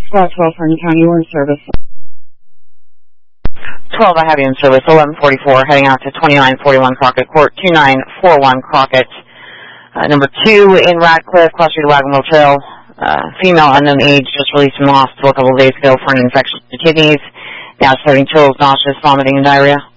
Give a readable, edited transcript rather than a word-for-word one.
Squad 12, Hardin County, you're in service. 12, I have you in service. 1144, heading out to 2941 Crockett Court, 2941 Crockett. Number 2 in Radcliffe, cross street Wagon Wheel Trail. Female unknown age, just released from the hospital a couple of days ago for an infection to the kidneys. Now starting chills, nauseous, vomiting, and diarrhea.